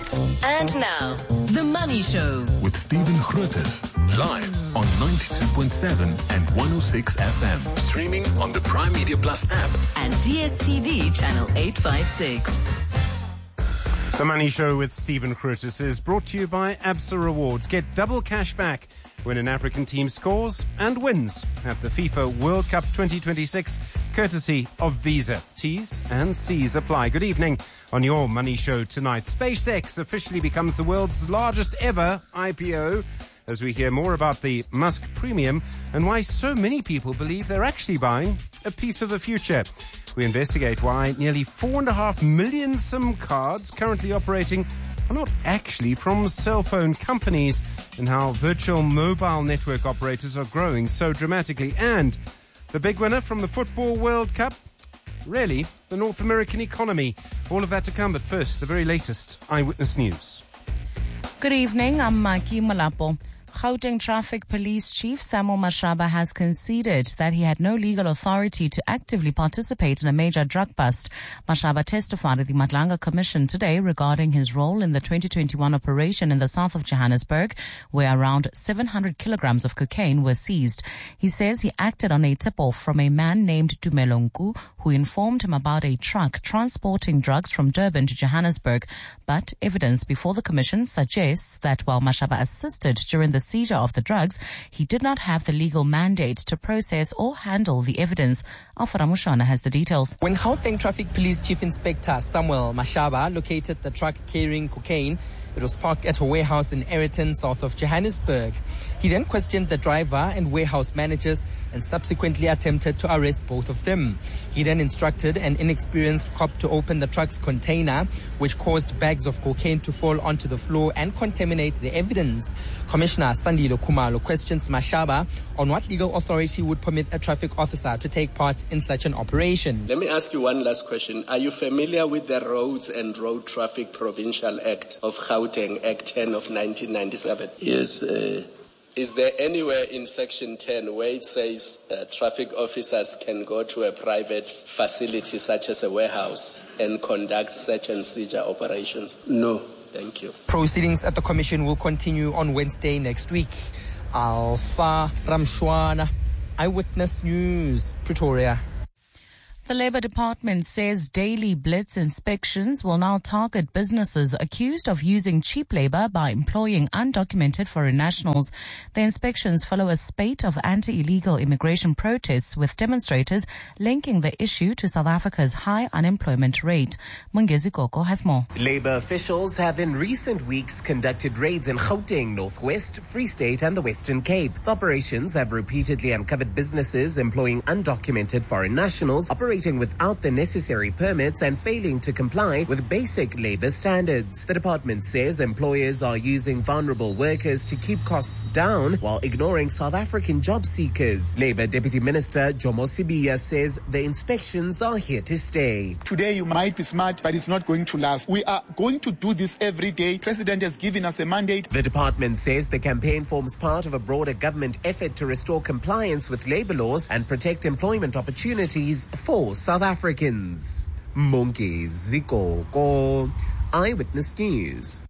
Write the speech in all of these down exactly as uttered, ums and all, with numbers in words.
And now, The Money Show. With Stephen Grootes, live on ninety-two point seven and one oh six F M. Streaming on the Prime Media Plus app. And D S T V channel eight fifty-six. The Money Show with Stephen Grootes is brought to you by ABSA Rewards. Get double cash back when an African team scores and wins at the FIFA World Cup twenty twenty-six, courtesy of Visa. T's and C's apply. Good evening. On your Money Show tonight, SpaceX officially becomes the world's largest ever I P O, as we hear more about the Musk premium and why so many people believe they're actually buying a piece of the future. We investigate why nearly four and a half million SIM cards currently operating are not actually from cell phone companies, and how virtual mobile network operators are growing so dramatically. And the big winner from the Football World Cup, really, the North American economy. All of that to come, but first, the very latest Eyewitness News. Good evening, I'm Maki Malapo. Gauteng Traffic Police Chief Samuel Mashaba has conceded that he had no legal authority to actively participate in a major drug bust. Mashaba testified at the Madlanga Commission today regarding his role in the twenty twenty-one operation in the south of Johannesburg, where around seven hundred kilograms of cocaine were seized. He says he acted on a tip-off from a man named Tumelonku, who informed him about a truck transporting drugs from Durban to Johannesburg. But evidence before the Commission suggests that while Mashaba assisted during the seizure of the drugs, he did not have the legal mandate to process or handle the evidence. Alfred Mushana has the details. When Gauteng Traffic Police Chief Inspector Samuel Mashaba located the truck carrying cocaine, it was parked at a warehouse in Ayrton, south of Johannesburg. He then questioned the driver and warehouse managers and subsequently attempted to arrest both of them. He then instructed an inexperienced cop to open the truck's container, which caused bags of cocaine to fall onto the floor and contaminate the evidence. Commissioner Sandile Khumalo questions Mashaba on what legal authority would permit a traffic officer to take part in such an operation. Let me ask you one last question. Are you familiar with the Roads and Road Traffic Provincial Act of Gauteng, Act ten of nineteen ninety-seven? Yes. Uh, is there anywhere in Section ten where it says uh, traffic officers can go to a private facility such as a warehouse and conduct search and seizure operations? No. Thank you. Proceedings at the Commission will continue on Wednesday next week. Alpha Ramshwana, Eyewitness News, Pretoria. The Labour Department says daily blitz inspections will now target businesses accused of using cheap labour by employing undocumented foreign nationals. The inspections follow a spate of anti-illegal immigration protests, with demonstrators linking the issue to South Africa's high unemployment rate. Mungezi Koko has more. Labour officials have in recent weeks conducted raids in Gauteng, Northwest, Free State and the Western Cape. The operations have repeatedly uncovered businesses employing undocumented foreign nationals operating without the necessary permits and failing to comply with basic labour standards. The department says employers are using vulnerable workers to keep costs down while ignoring South African job seekers. Labour Deputy Minister Jomo Sibiya says the inspections are here to stay. Today you might be smart, but it's not going to last. We are going to do this every day. President has given us a mandate. The department says the campaign forms part of a broader government effort to restore compliance with labour laws and protect employment opportunities for South Africans. Mungezi Koko, Eyewitness News.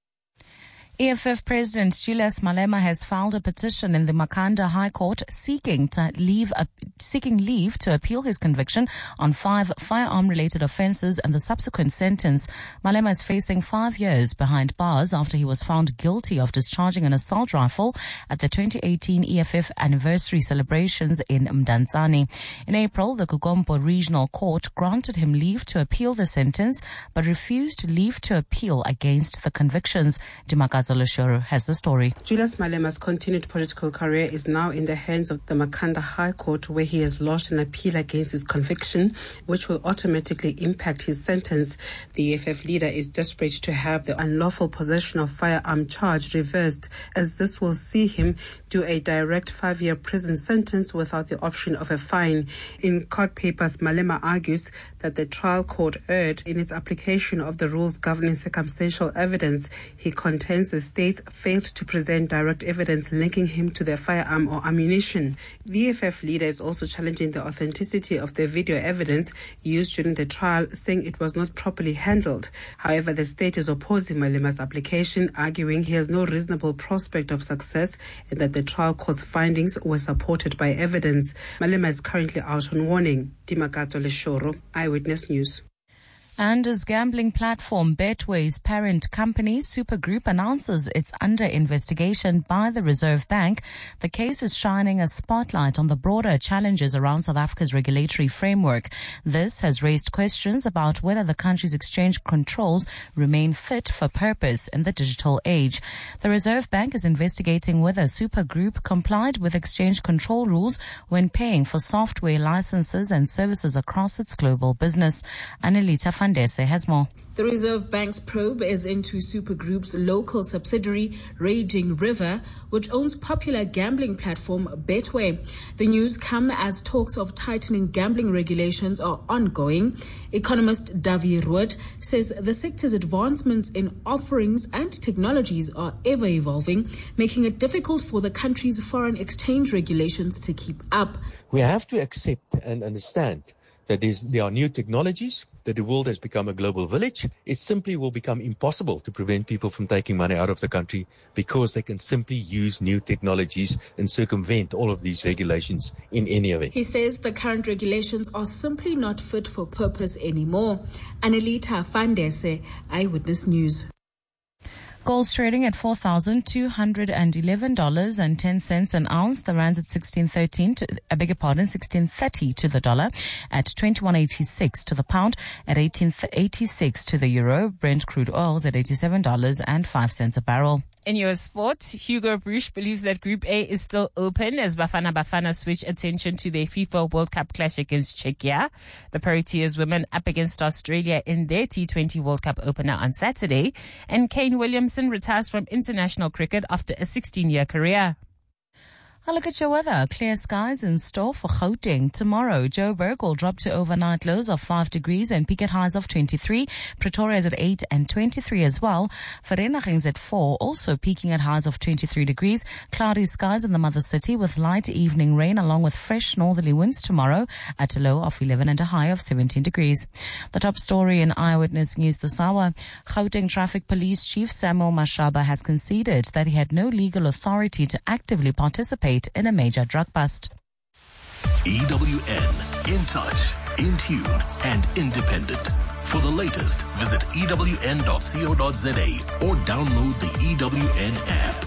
E F F President Julius Malema has filed a petition in the Makhanda High Court seeking to leave, uh, seeking leave to appeal his conviction on five firearm-related offences and the subsequent sentence. Malema is facing five years behind bars after he was found guilty of discharging an assault rifle at the twenty eighteen E F F anniversary celebrations in Mdantsane. In April, the Kugombo Regional Court granted him leave to appeal the sentence, but refused leave to appeal against the convictions. Dimakazi Zolashoro has the story. Julius Malema's continued political career is now in the hands of the Makhanda High Court, where he has lodged an appeal against his conviction, which will automatically impact his sentence. The E F F leader is desperate to have the unlawful possession of firearm charge reversed, as this will see him do do a direct five-year prison sentence without the option of a fine. In court papers, Malema argues that the trial court erred in its application of the rules governing circumstantial evidence. He contends the states failed to present direct evidence linking him to the firearm or ammunition. The E F F leader is also challenging the authenticity of the video evidence used during the trial, saying it was not properly handled. However, the state is opposing Malema's application, arguing he has no reasonable prospect of success and that the trial court's findings were supported by evidence. Malema is currently out on warning. Dimakato Leshoro, Eyewitness News. And as gambling platform Betway's parent company, Supergroup, announces it's under investigation by the Reserve Bank, the case is shining a spotlight on the broader challenges around South Africa's regulatory framework. This has raised questions about whether the country's exchange controls remain fit for purpose in the digital age. The Reserve Bank is investigating whether Supergroup complied with exchange control rules when paying for software licenses and services across its global business. Anelita Fandese has more. The Reserve Bank's probe is into Supergroup's local subsidiary, Raging River, which owns popular gambling platform Betway. The news come as talks of tightening gambling regulations are ongoing. Economist Davi Rood says the sector's advancements in offerings and technologies are ever evolving, making it difficult for the country's foreign exchange regulations to keep up. We have to accept and understand that there are new technologies, that the world has become a global village. It simply will become impossible to prevent people from taking money out of the country because they can simply use new technologies and circumvent all of these regulations in any event. He says the current regulations are simply not fit for purpose anymore. Anelita Fandese, Eyewitness News. Gold's trading at four thousand two hundred eleven dollars and ten cents an ounce. The rand at sixteen thirteen, to, I beg your pardon, sixteen thirty to the dollar, at twenty-one eighty-six to the pound, at eighteen eighty-six to the euro. Brent crude oils at eighty-seven dollars and five cents a barrel. In your sport, Hugo Bruch believes that Group A is still open as Bafana Bafana switch attention to their FIFA World Cup clash against Czechia. The Proteas women up against Australia in their T twenty World Cup opener on Saturday. And Kane Williamson retires from international cricket after a sixteen-year career. A look at your weather. Clear skies in store for Gauteng tomorrow. Joburg will drop to overnight lows of five degrees and peak at highs of twenty-three. Pretoria is at eight and twenty-three as well. Vereeniging is at four, also peaking at highs of twenty-three degrees. Cloudy skies in the mother city with light evening rain along with fresh northerly winds tomorrow at a low of eleven and a high of seventeen degrees. The top story in Eyewitness News this hour. Gauteng Traffic Police Chief Samuel Mashaba has conceded that he had no legal authority to actively participate in a major drug bust. E W N, in touch, in tune, and independent. For the latest, visit E W N dot co dot za or download the E W N app.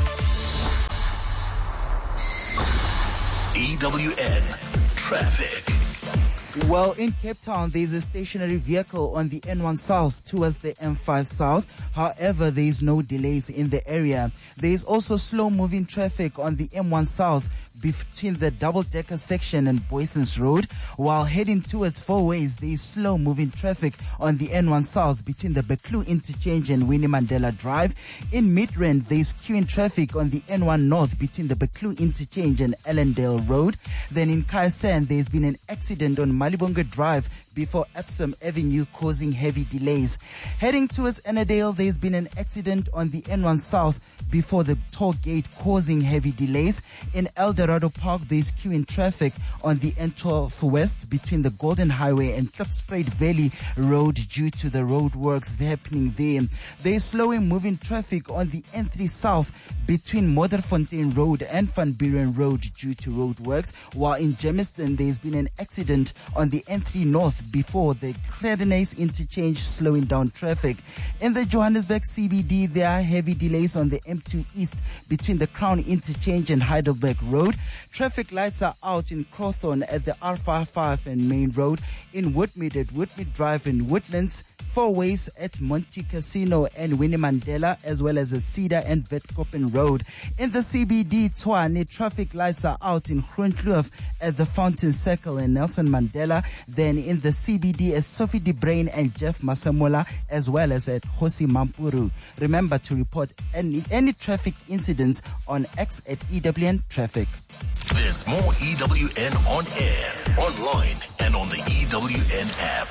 E W N Traffic. Well, in Cape Town, there's a stationary vehicle on the N one South towards the M five South. However, there is no delays in the area. There is also slow-moving traffic on the M one South between the double-decker section and Boysons Road. While heading towards Four Ways, there is slow-moving traffic on the N one South between the Beklu Interchange and Winnie Mandela Drive. In Midrand, there is queuing traffic on the N one North between the Beklu Interchange and Ellendale Road. Then in Kaisan, there has been an accident on Malibonga Drive before Epsom Avenue, causing heavy delays. Heading towards Annandale, there's been an accident on the N one South before the toll gate, causing heavy delays. In El Dorado Park, there's queuing traffic on the N twelve West between the Golden Highway and Klipspruit Valley Road due to the road works happening there. There's slowing moving traffic on the N three South between Modderfontein Road and Van Buren Road due to road works, while in Germiston, there's been an accident on the N three North before the Cleardenace interchange, slowing down traffic. In the Johannesburg C B D, there are heavy delays on the M two East between the Crown interchange and Heidelberg Road. Traffic lights are out in Cawthorne at the R fifty-five and Main Road, in Woodmead at Woodmead Drive in Woodlands, Four Ways at Monte Casino and Winnie Mandela, as well as at Cedar and Vetkoppen Road. In the C B D, Tshwane, traffic lights are out in Groenkloof at the Fountain Circle and Nelson Mandela. Then in the C B D is Sophie De Brain and Jeff Masamola, as well as at Hosi Mampuru. Remember to report any, any traffic incidents on X at E W N Traffic. There's more E W N on air, online, and on the E W N app.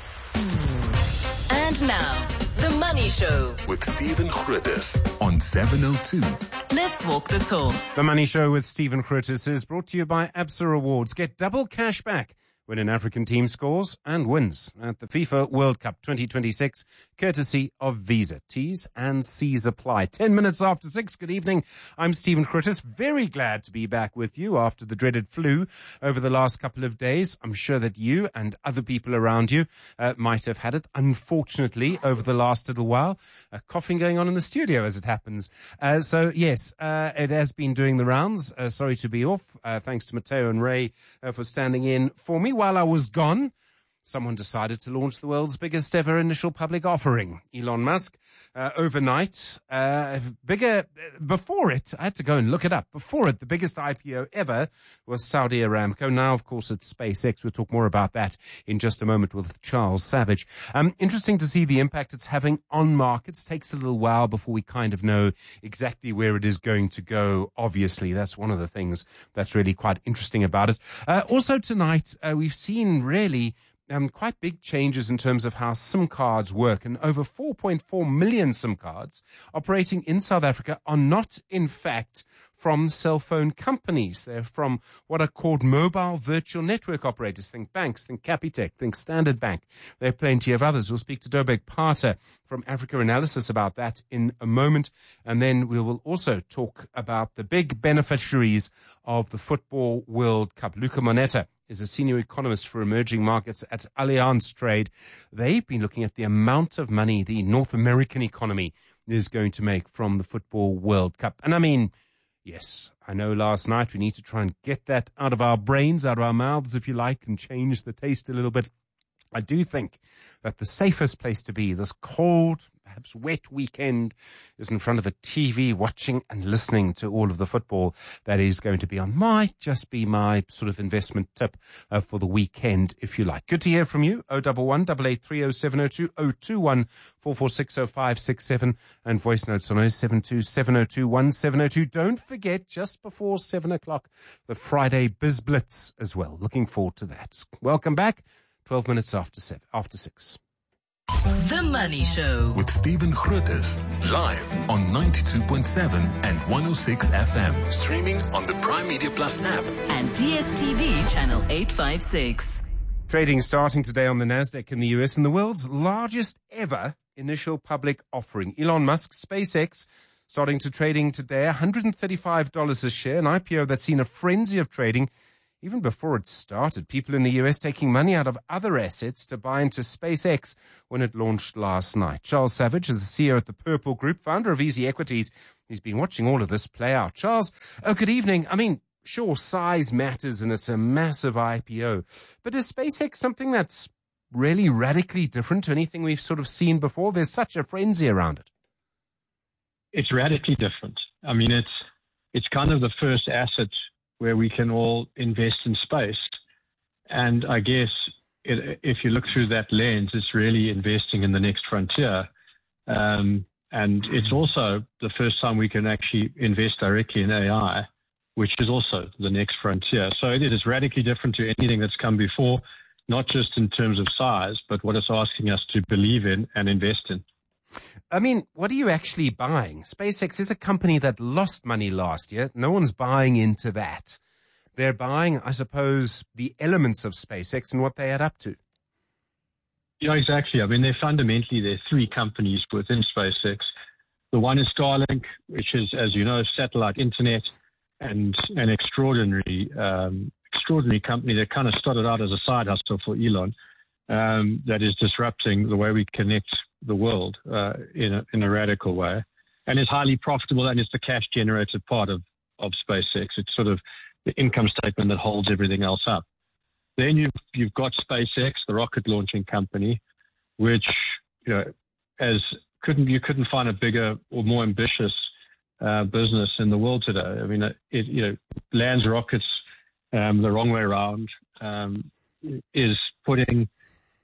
And now, The Money Show with Stephen Grootes on seven oh two. Let's walk the talk. The Money Show with Stephen Grootes is brought to you by ABSA Rewards. Get double cash back when an African team scores and wins at the FIFA World Cup twenty twenty-six, courtesy of Visa. T's and C's apply. Ten minutes after six. Good evening. I'm Stephen Grootes. Very glad to be back with you after the dreaded flu over the last couple of days. I'm sure that you and other people around you uh, might have had it, unfortunately, over the last little while. Uh, coughing going on in the studio, as it happens. Uh, so, yes, uh, it has been doing the rounds. Uh, sorry to be off. Uh, thanks to Matteo and Ray uh, for standing in for me. While I was gone, someone decided to launch the world's biggest ever initial public offering. Elon Musk, uh, overnight, uh, bigger, before it, I had to go and look it up. Before it, the biggest I P O ever was Saudi Aramco. Now, of course, it's SpaceX. We'll talk more about that in just a moment with Charles Savage. Um, interesting to see the impact it's having on markets. Takes a little while before we kind of know exactly where it is going to go. Obviously, that's one of the things that's really quite interesting about it. Uh, also tonight, uh, we've seen really Um, quite big changes in terms of how SIM cards work, and over four point four million SIM cards operating in South Africa are not, in fact, from cell phone companies. They're from what are called mobile virtual network operators. Think banks, think Capitec, think Standard Bank. There are plenty of others. We'll speak to Dobek Parter from Africa Analysis about that in a moment. And then we will also talk about the big beneficiaries of the Football World Cup. Luca Moneta is a senior economist for emerging markets at Allianz Trade. They've been looking at the amount of money the North American economy is going to make from the Football World Cup. And I mean, yes, I know last night we need to try and get that out of our brains, out of our mouths, if you like, and change the taste a little bit. I do think that the safest place to be this cold, perhaps wet weekend is in front of a T V watching and listening to all of the football that is going to be on. Might just be my sort of investment tip uh, for the weekend, if you like. Good to hear from you. oh one one, eight eight three oh seven oh two, oh two one, four four six oh five six seven, and voice notes on oh seven two, seven oh two, one seven oh two. Don't forget, just before seven o'clock, the Friday Biz Blitz as well. Looking forward to that. Welcome back. twelve minutes after seven, after six. The Money Show with Stephen Grootes, live on ninety-two point seven and one oh six F M, streaming on the Prime Media Plus app and D S T V channel eight fifty-six. Trading starting today on the Nasdaq in the U S, and the world's largest ever initial public offering. Elon Musk, SpaceX, starting to trading today, one hundred thirty-five dollars a share, an I P O that's seen a frenzy of trading even before it started. People in the U S taking money out of other assets to buy into SpaceX when it launched last night. Charles Savage is the C E O at the Purple Group, founder of Easy Equities. He's been watching all of this play out. Charles, oh, good evening. I mean, sure, size matters and it's a massive I P O, but is SpaceX something that's really radically different to anything we've sort of seen before? There's such a frenzy around it. It's radically different. I mean, it's it's kind of the first asset where we can all invest in space. And I guess it, if you look through that lens, it's really investing in the next frontier. Um, and it's also the first time we can actually invest directly in A I, which is also the next frontier. So it is radically different to anything that's come before, not just in terms of size, but what it's asking us to believe in and invest in. I mean, what are you actually buying? SpaceX is a company that lost money last year. No one's buying into that. They're buying, I suppose, the elements of SpaceX and what they add up to. Yeah, exactly. I mean, they're fundamentally, there are three companies within SpaceX. The one is Starlink, which is, as you know, satellite internet, and an extraordinary, um, extraordinary company that kind of started out as a side hustle for Elon, um, that is disrupting the way we connect the world uh, in a, in a radical way, and is highly profitable, and is the cash generated part of, of SpaceX. It's sort of the income statement that holds everything else up. Then you've, you've got SpaceX, the rocket launching company, which, you know, as couldn't, you couldn't find a bigger or more ambitious uh, business in the world today. I mean, it, you know, lands rockets um, the wrong way around, um, is putting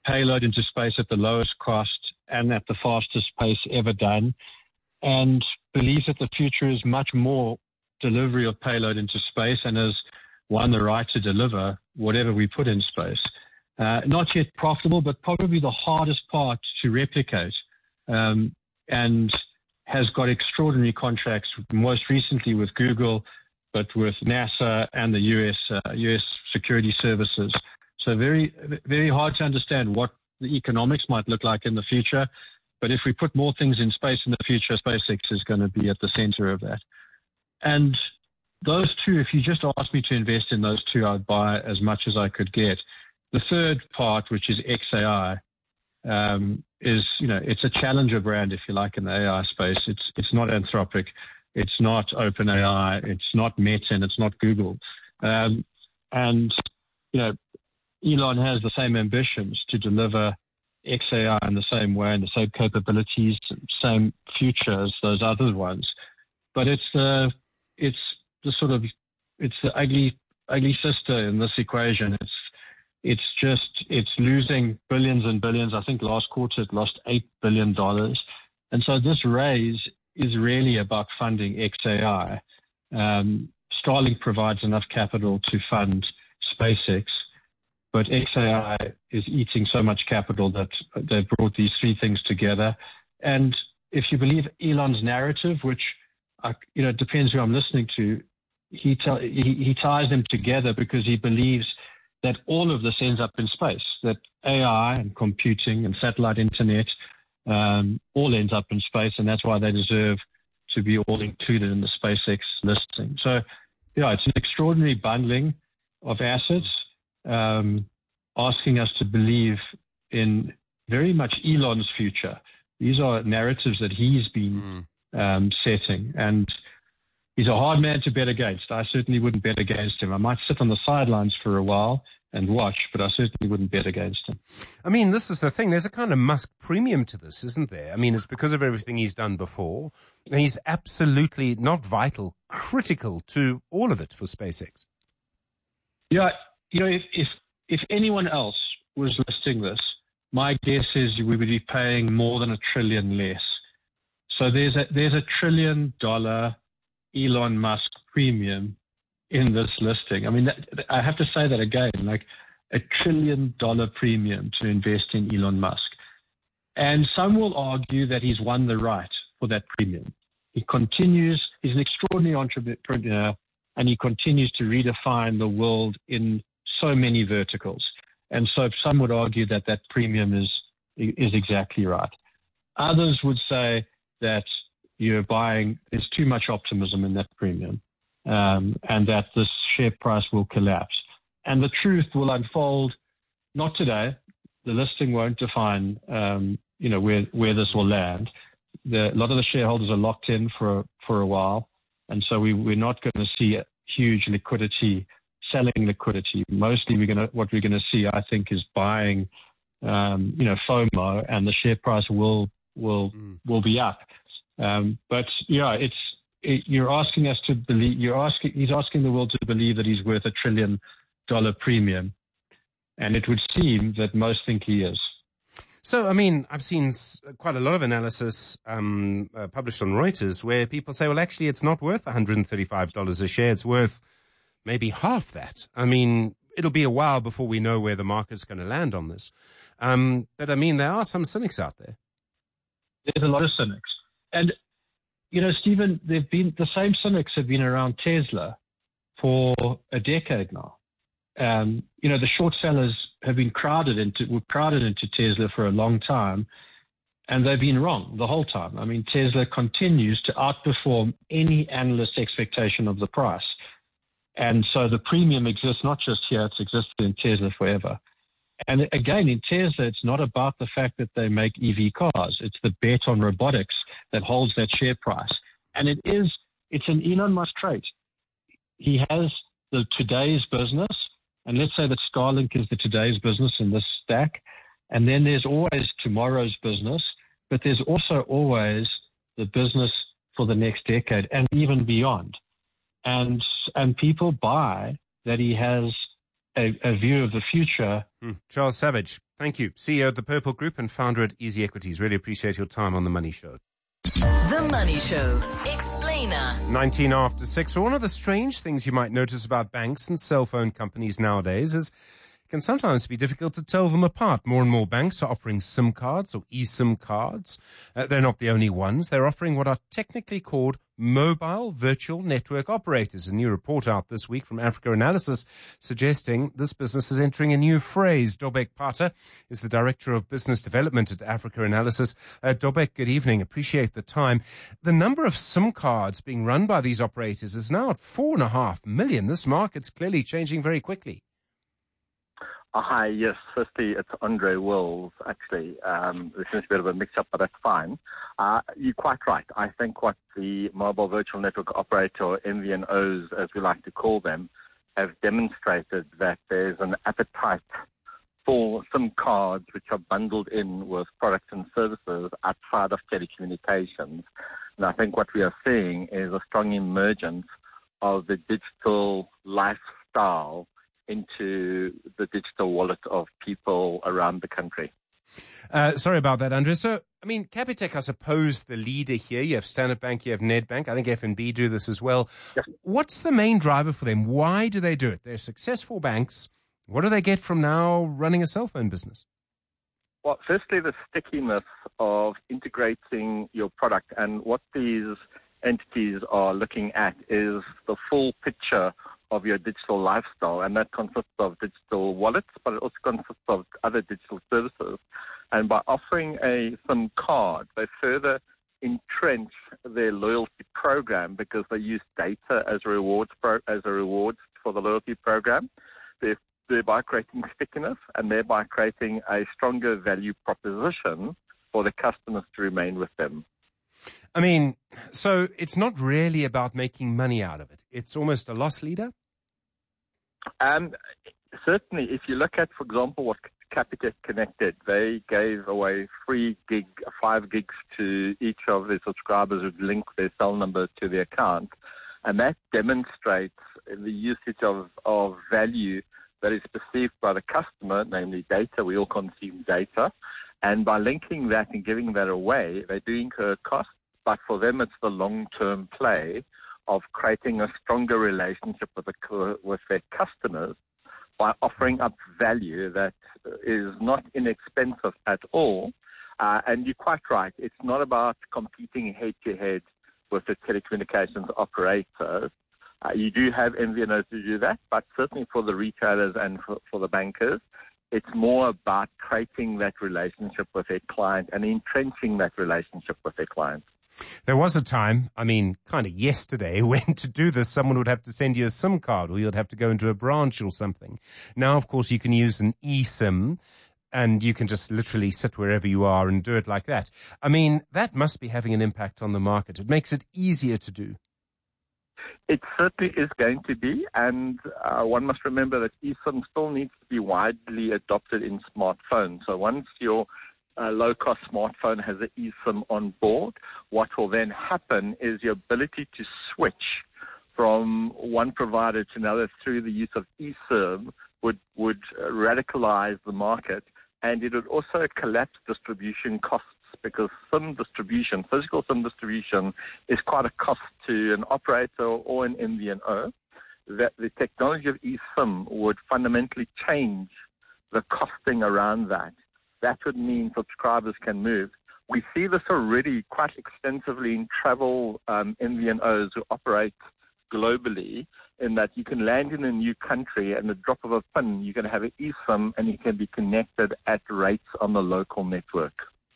payload into space at the lowest cost and at the fastest pace ever done, and believes that the future is much more delivery of payload into space and has won the right to deliver whatever we put in space. Uh, not yet profitable, but probably the hardest part to replicate, um, and has got extraordinary contracts, most recently with Google, but with NASA and the U S uh, U S security services. So very, very hard to understand what the economics might look like in the future. But if we put more things in space in the future, SpaceX is going to be at the center of that. And those two, if you just asked me to invest in those two, I'd buy as much as I could get. The third part, which is X A I, um, is, you know, it's a challenger brand, if you like, in the A I space. It's it's not Anthropic, it's not OpenAI, it's not Meta, and it's not Google. Um, and, you know, Elon has the same ambitions to deliver X A I in the same way and the same capabilities, same future as those other ones. But it's the, it's the sort of, it's the ugly, ugly sister in this equation. It's, it's just, it's losing billions and billions. I think last quarter it lost eight billion dollars. And so this raise is really about funding X A I. Um, Starlink provides enough capital to fund SpaceX, but X A I is eating so much capital that they've brought these three things together. And if you believe Elon's narrative, which, uh, you know, it depends who I'm listening to, he, tell, he, he ties them together because he believes that all of this ends up in space, that A I and computing and satellite internet um, all ends up in space, and that's why they deserve to be all included in the SpaceX listing. So, yeah, it's an extraordinary bundling of assets, um, asking us to believe in very much Elon's future. These are narratives that he's been mm. um, setting, and he's a hard man to bet against. I certainly wouldn't bet against him. I might sit on the sidelines for a while and watch, but I certainly wouldn't bet against him. I mean, this is the thing. There's a kind of Musk premium to this, isn't there? I mean, it's because of everything he's done before. He's absolutely not vital, critical to all of it for SpaceX. Yeah, you know, if if, if anyone else was listing this, my guess is we would be paying more than a trillion less. So there's a there's a trillion dollar Elon Musk premium in this listing. I mean, that, I have to say that again, like a trillion dollar premium to invest in Elon Musk. And some will argue that he's won the right for that premium. He continues, he's an extraordinary entrepreneur, and he continues to redefine the world in so many verticals. And so some would argue that that premium is is exactly right. Others would say that you're buying, there's too much optimism in that premium, um, and that this share price will collapse. And the truth will unfold not today. The listing won't define, um, you know, where, where this will land. The, a lot of the shareholders are locked in for, for a while. And so we, we're not going to see huge liquidity, selling liquidity. Mostly we're going to, what we're going to see, I think, is buying, um, you know, FOMO, and the share price will, will, mm. will be up. Um, but yeah, it's, it, you're asking us to believe, you're asking, he's asking the world to believe that he's worth a trillion dollar premium. And it would seem that most think he is. So, I mean, I've seen quite a lot of analysis um, uh, published on Reuters where people say, well, actually, it's not worth one hundred thirty-five dollars a share. It's worth maybe half that. I mean, it'll be a while before we know where the market's going to land on this. Um, but, I mean, there are some cynics out there. There's a lot of cynics. And, you know, Stephen, they've been, the same cynics have been around Tesla for a decade now. Um, you know, the short sellers have been crowded into, were crowded into Tesla for a long time, and they've been wrong the whole time. I mean, Tesla continues to outperform any analyst's expectation of the price. And so the premium exists not just here, it's existed in Tesla forever. And again, in Tesla, it's not about the fact that they make E V cars. It's the bet on robotics that holds that share price. And it is, it's an Elon Musk trait. He has the today's business, and let's say that Starlink is the today's business in this stack. And then there's always tomorrow's business, but there's also always the business for the next decade and even beyond. And, and people buy that he has a, a view of the future. Mm. Charles Savage, Thank you. C E O of the Purple Group and founder at Easy Equities. Really appreciate your time on The Money Show. The Money Show. Explainer. nineteen after six. One of the strange things you might notice about banks and cell phone companies nowadays is it can sometimes be difficult to tell them apart. More and more banks are offering SIM cards or eSIM cards. Uh, they're not the only ones. They're offering what are technically called mobile virtual network operators. A new report out this week from Africa Analysis suggesting this business is entering a new phrase. Dobek Pata is the Director of Business Development at Africa Analysis. Uh, Dobek, good evening. Appreciate the time. The number of SIM cards being run by these operators is now at four and a half million. This market's clearly changing very quickly. Uh, hi, yes. Firstly, it's Andre Wills, actually. Um, there seems to be a bit of a mix-up, but that's fine. Uh, you're quite right. I think what the mobile virtual network operator, or M V N Os, as we like to call them, have demonstrated that there's an appetite for SIM cards which are bundled in with products and services outside of telecommunications. And I think what we are seeing is a strong emergence of the digital lifestyle into the digital wallet of people around the country. Uh, sorry about that, Andre. So, I mean, Capitec, I suppose, the leader here. You have Standard Bank, you have Nedbank. I think F N B do this as well. Yes. What's the main driver for them? Why do they do it? They're successful banks. What do they get from now running a cell phone business? Well, firstly, the stickiness of integrating your product. And what these entities are looking at is the full picture of your digital lifestyle, and that consists of digital wallets, but it also consists of other digital services. And by offering a SIM card, they further entrench their loyalty program because they use data as a rewards pro- as a reward for the loyalty program, They're, thereby creating stickiness and thereby creating a stronger value proposition for the customers to remain with them. I mean, so it's not really about making money out of it. It's almost a loss leader? Um, certainly, if you look at, for example, what Capitec Connected, they gave away free gig, five gigs to each of their subscribers who link their cell number to their account. And that demonstrates the usage of, of value that is perceived by the customer, namely data. We all consume data. And by linking that and giving that away, they do incur costs, but for them it's the long-term play of creating a stronger relationship with, the, with their customers by offering up value that is not inexpensive at all. Uh, and you're quite right, it's not about competing head-to-head with the telecommunications operators. Uh, you do have M V N Os to do that, but certainly for the retailers and for, for the bankers, it's more about creating that relationship with their client and entrenching that relationship with their client. There was a time, I mean, kind of yesterday, when to do this, someone would have to send you a SIM card or you'd have to go into a branch or something. Now, of course, you can use an eSIM and you can just literally sit wherever you are and do it like that. I mean, that must be having an impact on the market. It makes it easier to do. It certainly is going to be, and uh, one must remember that eSIM still needs to be widely adopted in smartphones. So once your uh, low-cost smartphone has an eSIM on board, what will then happen is your ability to switch from one provider to another through the use of eSIM would, would radicalize the market, and it would also collapse distribution costs, because SIM distribution, physical SIM distribution, is quite a cost to an operator or an M V N O. That the technology of eSIM would fundamentally change the costing around that. That would mean subscribers can move. We see this already quite extensively in travel um, M V N Os who operate globally, in that you can land in a new country and the drop of a pin, you can have an eSIM and you can be connected at rates on the local network.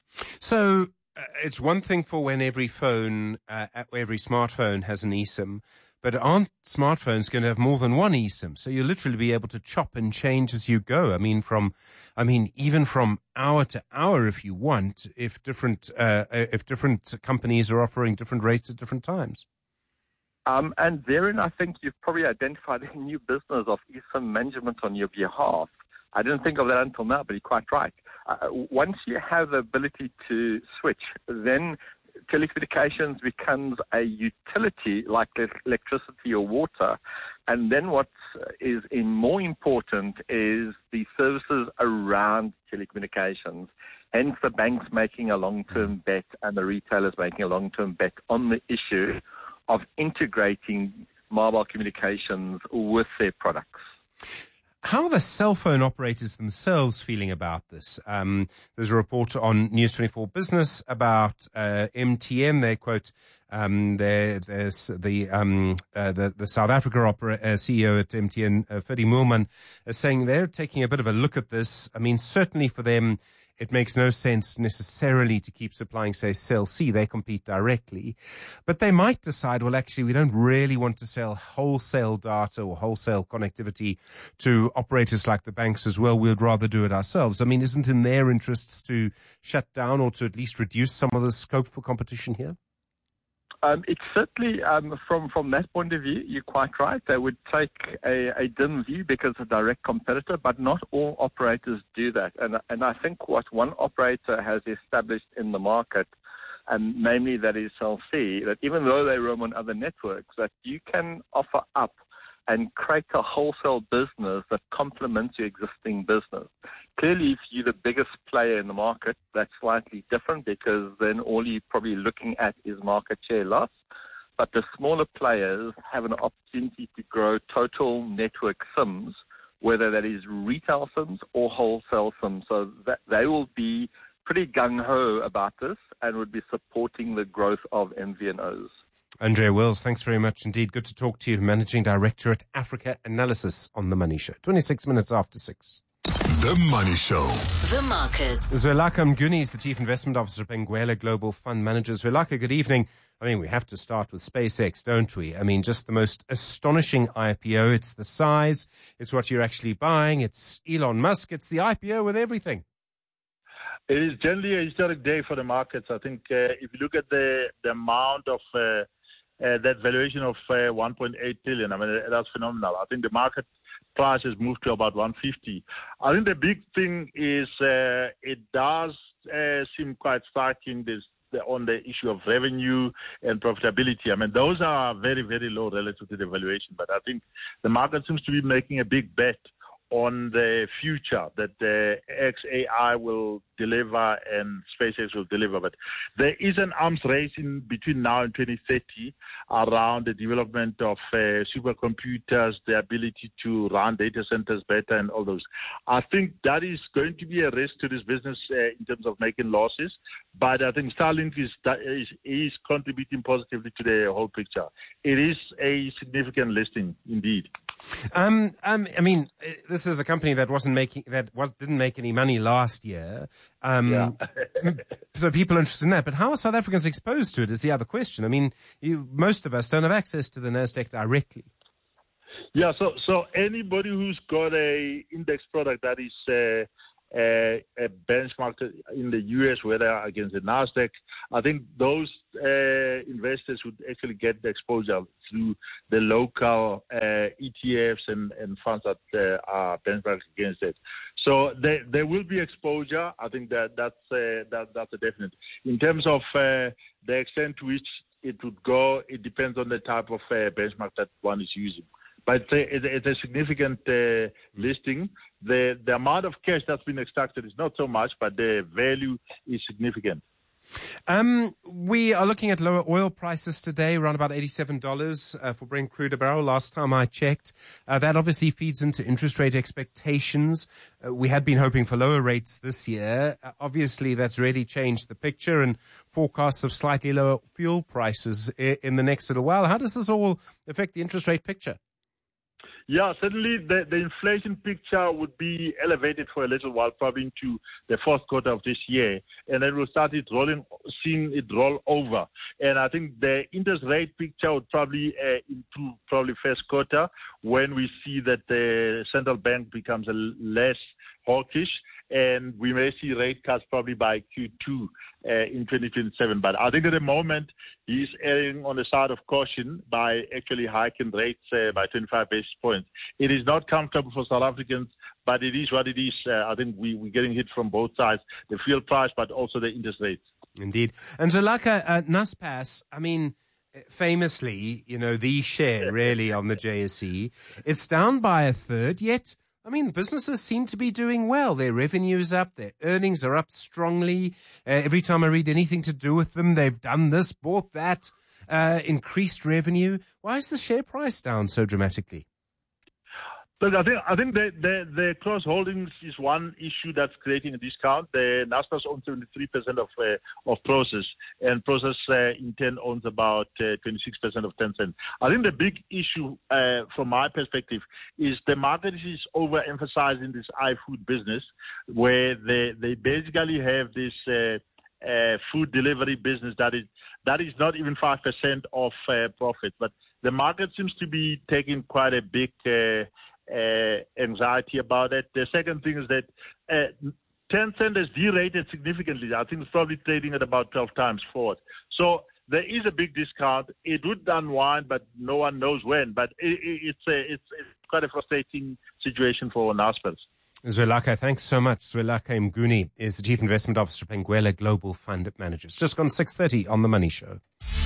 So uh, it's one thing for when every phone, uh, every smartphone has an eSIM, but aren't smartphones going to have more than one eSIM? So you'll literally be able to chop and change as you go. I mean, from, I mean, even from hour to hour, if you want, if different, uh, if different companies are offering different rates at different times. Um, and therein, I think you've probably identified a new business of eSIM management on your behalf. I didn't think of that until now, but you're quite right. Uh, once you have the ability to switch, then telecommunications becomes a utility like electricity or water. And then what is in more important is the services around telecommunications. Hence the banks making a long-term bet and the retailers making a long-term bet on the issue of integrating mobile communications with their products. How are the cell phone operators themselves feeling about this? Um, there's a report on News twenty-four Business about uh, M T N. They quote um, their, there's the, um, uh, the the South Africa opera, uh, C E O at M T N, uh, Ferdi Moolman, is saying they're taking a bit of a look at this. I mean, certainly for them, it makes no sense necessarily to keep supplying, say, Cell C. They compete directly. But they might decide, well, actually, we don't really want to sell wholesale data or wholesale connectivity to operators like the banks as well. We'd rather do it ourselves. I mean, isn't it in their interests to shut down or to at least reduce some of the scope for competition here? Um, it's certainly, um, from, from that point of view, you're quite right. They would take a, a dim view because of a direct competitor, but not all operators do that. And, and I think what one operator has established in the market, and namely that is Cell C, that even though they roam on other networks, that you can offer up and create a wholesale business that complements your existing business. Clearly, if you're the biggest player in the market, that's slightly different because then all you're probably looking at is market share loss. But the smaller players have an opportunity to grow total network SIMs, whether that is retail SIMs or wholesale SIMs. So that they will be pretty gung-ho about this and would be supporting the growth of M V N Os. Andrea Wills, thanks very much indeed. Good to talk to you. Managing Director at Africa Analysis on The Money Show. twenty-six minutes after six. The Money Show. The Markets. Zwelakhe Mguni is the Chief Investment Officer of Benguela Global Fund Managers. Zwelakhe, good evening. I mean, we have to start with SpaceX, don't we? I mean, just the most astonishing I P O. It's the size. It's what you're actually buying. It's Elon Musk. It's the I P O with everything. It is generally a historic day for the markets. I think uh, if you look at the, the amount of uh, uh, that valuation of uh, one point eight billion, I mean, that's phenomenal. I think the market price has moved to about one fifty. I think the big thing is uh, it does uh, seem quite striking this on the issue of revenue and profitability. I mean, those are very, very low relative to the valuation. But I think the market seems to be making a big bet on the future that the X A I will deliver and SpaceX will deliver. But there is an arms race in between now and twenty thirty around the development of uh, supercomputers, the ability to run data centers better and all those. I think that is going to be a risk to this business uh, in terms of making losses. But I think Starlink is, is, is contributing positively to the whole picture. It is a significant listing indeed. Um, um, I mean, this is a company that wasn't making that was didn't make any money last year. Um, yeah. So people are interested in that. But how are South Africans exposed to it is the other question. I mean, you, most of us don't have access to the Nasdaq directly. Yeah. So so anybody who's got a index product that is uh, uh, a benchmark in the U S, whether against the Nasdaq, I think those uh, investors would actually get the exposure through the local uh, E T Fs and, and funds that uh, are benchmarked against it. So there, there will be exposure. I think that that's uh, that that's a definite. In terms of uh, the extent to which it would go, it depends on the type of uh, benchmark that one is using. But it's a, it's a significant uh, listing. The the amount of cash that's been extracted is not so much, but the value is significant. Um, we are looking at lower oil prices today, around about eighty-seven dollars uh, for Brent crude a barrel. Last time I checked, uh, that obviously feeds into interest rate expectations. Uh, we had been hoping for lower rates this year. Uh, obviously, that's really changed the picture and forecasts of slightly lower fuel prices I- in the next little while. How does this all affect the interest rate picture? Yeah, certainly the, the inflation picture would be elevated for a little while, probably into the fourth quarter of this year, and then we'll start it rolling, seeing it roll over. And I think the interest rate picture would probably uh, improve probably first quarter when we see that the central bank becomes a less hawkish, and we may see rate cuts probably by Q two uh, in twenty twenty-seven. But I think at the moment he's erring on the side of caution by actually hiking rates uh, by twenty-five basis points. It is not comfortable for South Africans, but it is what it is. Uh, I think we, we're getting hit from both sides, the fuel price, but also the interest rates. Indeed. And Zolaka, uh, Naspers, I mean, famously, you know, the share really on the J S E, it's down by a third, yet, I mean, businesses seem to be doing well. Their revenue's up, their earnings are up strongly. Uh, every time I read anything to do with them, they've done this, bought that, uh, increased revenue. Why is the share price down so dramatically? Look, I think I think the, the, the cross holdings is one issue that's creating a discount. The Naspers owns seventy-three percent of uh, of Prosus, and Prosus uh, in turn owns about uh, twenty-six percent of Tencent. I think the big issue uh, from my perspective is the market is overemphasizing this iFood business, where they they basically have this uh, uh, food delivery business that is that is not even five percent of uh, profit, but the market seems to be taking quite a big uh, Uh, anxiety about it. The second thing is that uh, Tencent has derated significantly. I think it's probably trading at about twelve times forward. So there is a big discount. It would unwind, but no one knows when. But it, it, it's, a, it's, it's quite a frustrating situation for Naspers. Zwelakhe, thanks so much. Zwelakhe Mguni is the Chief Investment Officer of Benguela Global Fund Managers. Just gone six thirty on The Money Show.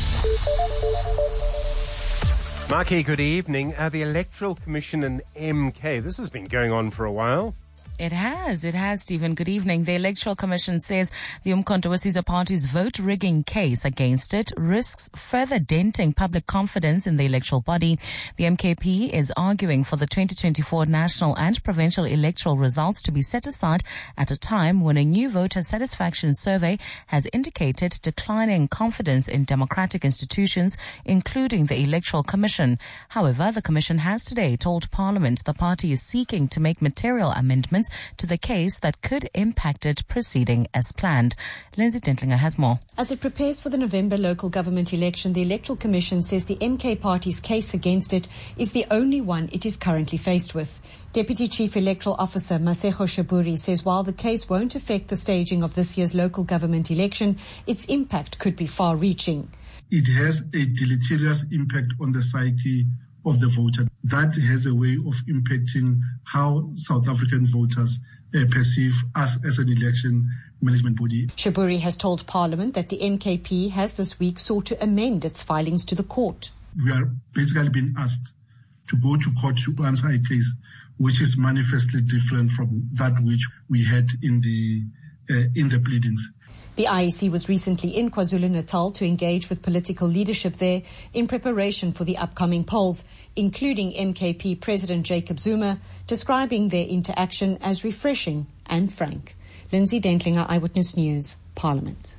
Marky, good evening. Uh, the Electoral Commission and M K, this has been going on for a while. It has. It has, Stephen. Good evening. The Electoral Commission says the Umkhonto we Sizwe Party's vote rigging case against it risks further denting public confidence in the electoral body. The M K P is arguing for the twenty twenty-four national and provincial electoral results to be set aside at a time when a new voter satisfaction survey has indicated declining confidence in democratic institutions, including the Electoral Commission. However, the Commission has today told Parliament the party is seeking to make material amendments to the case that could impact it proceeding as planned. Lindsay Dentlinger has more. As it prepares for the November local government election, the Electoral Commission says the M K Party's case against it is the only one it is currently faced with. Deputy Chief Electoral Officer Masego Shaburi says while the case won't affect the staging of this year's local government election, its impact could be far-reaching. It has a deleterious impact on the psyche of the voter. That has a way of impacting how South African voters uh, perceive us as an election management body. Shaburi has told Parliament that the M K P has this week sought to amend its filings to the court. We are basically being asked to go to court to answer a case which is manifestly different from that which we had in the uh, in the pleadings. The I E C was recently in KwaZulu-Natal to engage with political leadership there in preparation for the upcoming polls, including M K P President Jacob Zuma, describing their interaction as refreshing and frank. Lindsay Dentlinger, Eyewitness News, Parliament.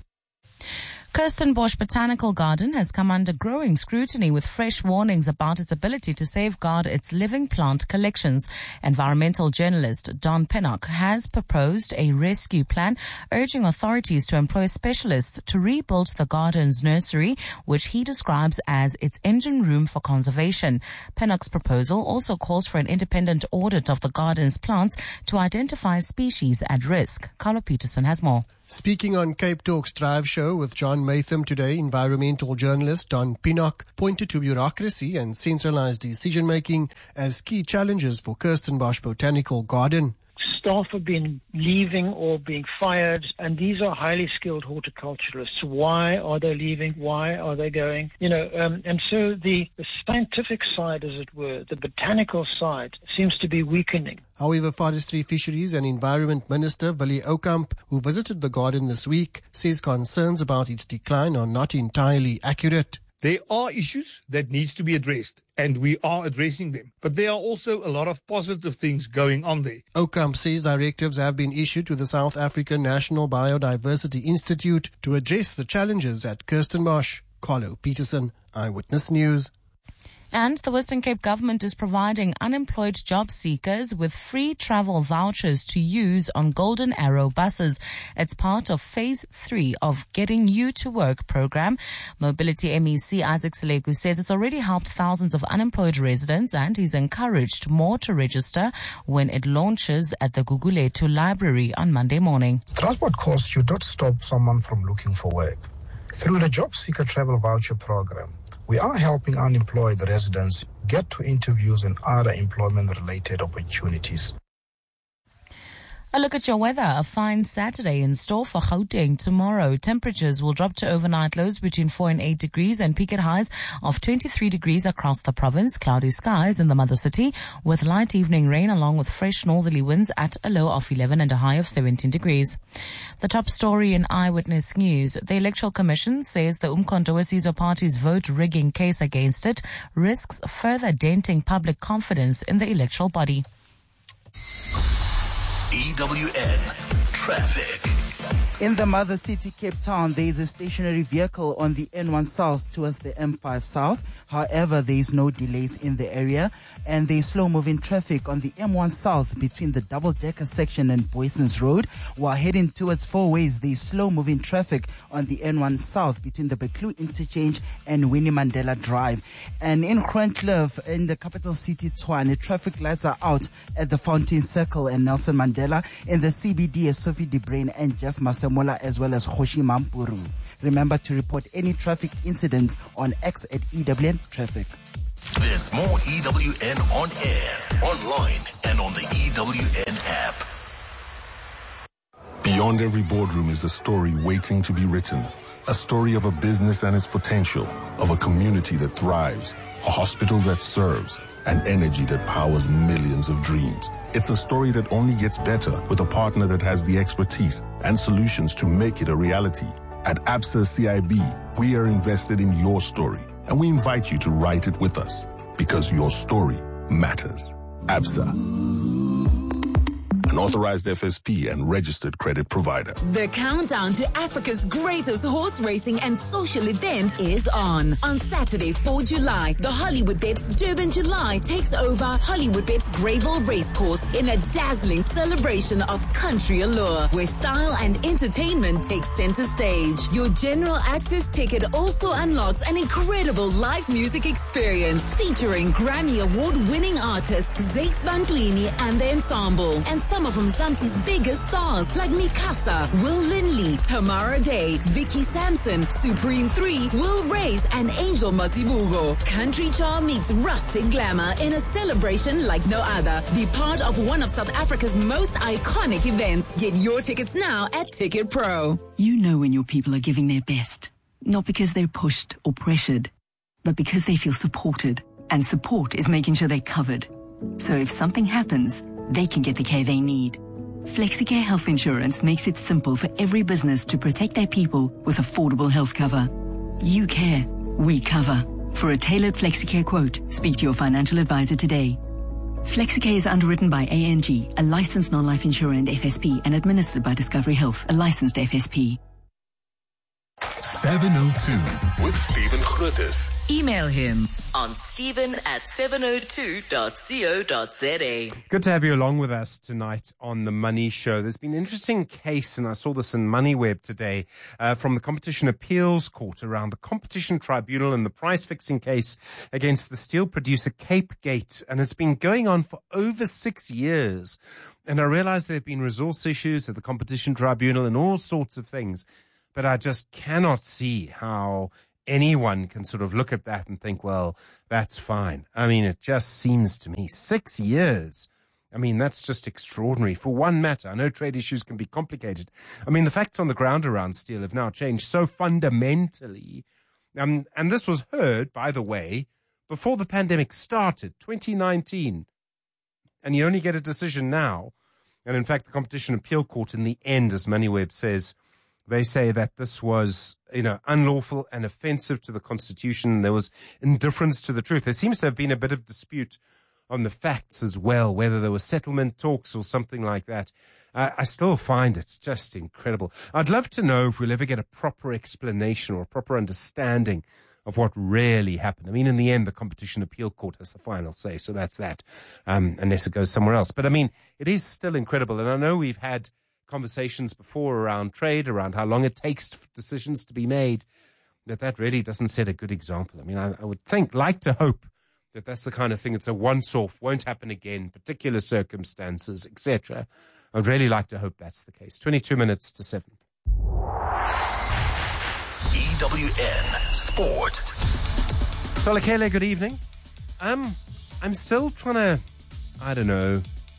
Kirstenbosch Botanical Garden has come under growing scrutiny with fresh warnings about its ability to safeguard its living plant collections. Environmental journalist Don Pinnock has proposed a rescue plan, urging authorities to employ specialists to rebuild the garden's nursery, which he describes as its engine room for conservation. Pinnock's proposal also calls for an independent audit of the garden's plants to identify species at risk. Carlo Peterson has more. Speaking on Cape Talk's Drive Show with John Matham today, environmental journalist Don Pinnock pointed to bureaucracy and centralized decision-making as key challenges for Kirstenbosch Botanical Garden. Staff have been leaving or being fired, and these are highly skilled horticulturalists. Why are they leaving? Why are they going? You know, um, and so the, the scientific side, as it were, the botanical side, seems to be weakening. However, Forestry, Fisheries and Environment Minister Willie Oukamp, who visited the garden this week, says concerns about its decline are not entirely accurate. There are issues that needs to be addressed, and we are addressing them. But there are also a lot of positive things going on there. Oukamp says directives have been issued to the South African National Biodiversity Institute to address the challenges at Kirstenbosch. Carlo Peterson, Eyewitness News. And the Western Cape government is providing unemployed job seekers with free travel vouchers to use on Golden Arrow buses. It's part of phase three of Getting You to Work program. Mobility M E C Isaac Selegu says it's already helped thousands of unemployed residents, and he's encouraged more to register when it launches at the Gugulethu Library on Monday morning. Transport costs should not stop someone from looking for work. Through the Job Seeker Travel Voucher program, we are helping unemployed residents get to interviews and other employment-related opportunities. A look at your weather. A fine Saturday in store for Gauteng tomorrow. Temperatures will drop to overnight lows between four and eight degrees and peak at highs of twenty-three degrees across the province. Cloudy skies in the mother city with light evening rain along with fresh northerly winds at a low of eleven and a high of seventeen degrees. The top story in Eyewitness News. The Electoral Commission says the Umkhonto we Sizwe Party's vote rigging case against it risks further denting public confidence in the electoral body. E W N Traffic. In the mother city, Cape Town, there is a stationary vehicle on the N one South towards the M five South. However, there is no delays in the area, and there is slow-moving traffic on the M one South between the double-decker section and Boysons Road. While heading towards Four Ways, there is slow-moving traffic on the N one South between the Beklu Interchange and Winnie Mandela Drive. And in Grantcliffe, in the capital city, Tshwane, traffic lights are out at the Fountain Circle and Nelson Mandela. In the C B D, as Sophie De Bruyn and Jeff Masemola, as well as Khoshi Mampuru. Remember to report any traffic incidents on X at E W N Traffic. There's more E W N on air, online, and on the E W N app. Beyond every boardroom is a story waiting to be written. A story of a business and its potential, of a community that thrives, a hospital that serves, and energy that powers millions of dreams. It's a story that only gets better with a partner that has the expertise and solutions to make it a reality. At Absa C I B, we are invested in your story, and we invite you to write it with us, because your story matters. Absa, an authorized F S P and registered credit provider. The countdown to Africa's greatest horse racing and social event is on. On Saturday, the fourth of July, the Hollywoodbets Durban July takes over Hollywoodbets Greyville Racecourse in a dazzling celebration of country allure, where style and entertainment take center stage. Your general access ticket also unlocks an incredible live music experience featuring Grammy Award-winning artists Zakes Bantwini and the Ensemble, and some of Mzansi's biggest stars like Mikasa, Will Linley, Tamara Day, Vicky Sampson, Supreme three, Will Reyes, and Angel Mazibugo. Country charm meets rustic glamour in a celebration like no other. Be part of one of South Africa's most iconic events. Get your tickets now at Ticket Pro. You know when your people are giving their best, not because they're pushed or pressured, but because they feel supported. And support is making sure they're covered. So if something happens, they can get the care they need. FlexiCare Health Insurance makes it simple for every business to protect their people with affordable health cover. You care, we cover. For a tailored FlexiCare quote, speak to your financial advisor today. FlexiCare is underwritten by A N G, a licensed non-life insurer and F S P, and administered by Discovery Health, a licensed F S P. seven oh two with Stephen Grootes. Email him on stephen at seven oh two dot co dot za. Good to have you along with us tonight on The Money Show. There's been an interesting case, and I saw this in MoneyWeb today, uh, from the Competition Appeals Court around the Competition Tribunal and the price-fixing case against the steel producer Cape Gate. And it's been going on for over six years. And I realize there have been resource issues at the Competition Tribunal and all sorts of things. But I just cannot see how anyone can sort of look at that and think, well, that's fine. I mean, it just seems to me six years. I mean, that's just extraordinary for one matter. I know trade issues can be complicated. I mean, the facts on the ground around steel have now changed so fundamentally. Um, and this was heard, by the way, before the pandemic started, twenty nineteen. And you only get a decision now. And in fact, the Competition Appeal Court in the end, as MoneyWeb says, they say that this was, you know, unlawful and offensive to the Constitution. There was indifference to the truth. There seems to have been a bit of dispute on the facts as well, whether there were settlement talks or something like that. Uh, I still find it just incredible. I'd love to know if we'll ever get a proper explanation or a proper understanding of what really happened. I mean, in the end, the Competition Appeal Court has the final say, so that's that, um, unless it goes somewhere else. But I mean, it is still incredible. And I know we've had conversations before around trade, around how long it takes for decisions to be made, that that really doesn't set a good example. I mean, I, I would think, like to hope that that's the kind of thing, it's a once-off, won't happen again, particular circumstances, et cetera. I'd really like to hope that's the case. twenty-two minutes to seven. E W N Sport. Tolakele, good evening. Um, I'm still trying to, I don't know,